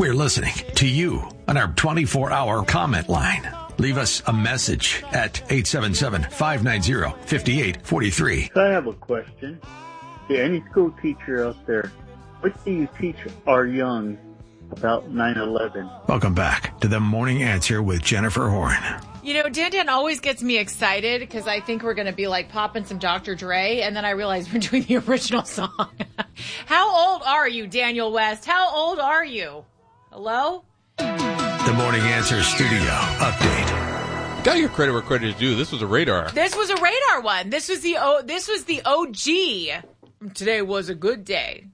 They're listening to you on our 24-hour comment line. Leave us a message at 877-590-5843. So I have a question. To any school teacher out there, what do you teach our young about 9/11? Welcome back to the Morning Answer with Jennifer Horn. You know, Dan always gets me excited because I think we're going to be like popping some Dr. Dre, and then I realize we're doing the original song. How old are you, Daniel West? How old are you? Hello? The Morning Answer Studio Update. Got your credit where credit is due. This was a radar. This was a radar one. This was the OG. Today was a good day.